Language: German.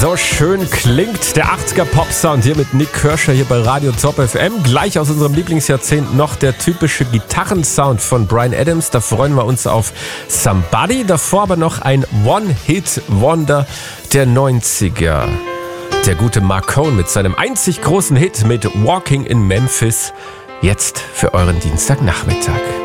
So schön klingt der 80er-Pop-Sound hier mit Nik Kershaw hier bei Radio Top FM. Gleich aus unserem Lieblingsjahrzehnt noch der typische Gitarrensound von Bryan Adams. Da freuen wir uns auf Somebody. Davor aber noch ein One-Hit-Wonder der 90er. Der gute Marcone mit seinem einzig großen Hit mit Walking in Memphis. Jetzt für euren Dienstagnachmittag.